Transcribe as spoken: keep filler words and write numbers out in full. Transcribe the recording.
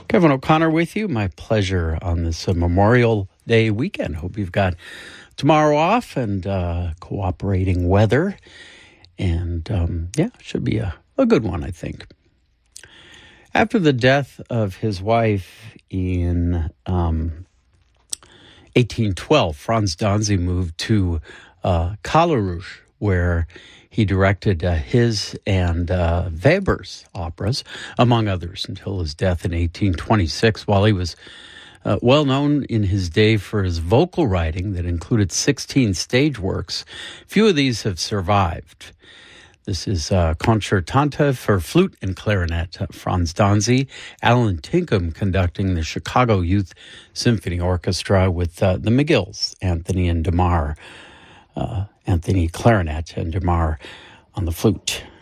Kevin O'Connor with you. My pleasure on this uh, Memorial Day weekend. Hope you've got tomorrow off and uh, cooperating weather. And um, yeah, should be a, a good one, I think. After the death of his wife in um, eighteen twelve, Franz Danzi moved to uh, Calarus, where he directed uh, his and uh, Weber's operas, among others, until his death in eighteen twenty-six. While he was uh, well known in his day for his vocal writing that included sixteen stage works, few of these have survived. This is uh, Concertante for Flute and Clarinet, uh, Franz Danzi, Alan Tinkham conducting the Chicago Youth Symphony Orchestra with uh, the McGills, Anthony and DeMar, uh, Anthony clarinet and DeMar on the flute.